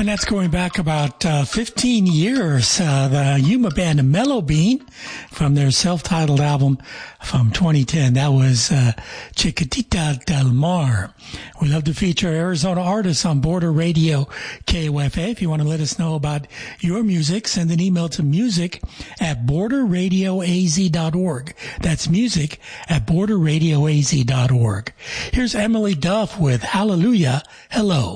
And that's going back about 15 years. The Yuma band Mellow Bean from their self-titled album from 2010. That was Chiquitita del Mar. We love to feature Arizona artists on Border Radio KOFA. If you want to let us know about your music, send an email to music@borderradioaz.org. That's music@borderradioaz.org. Here's Emily Duff with Hallelujah, Hello.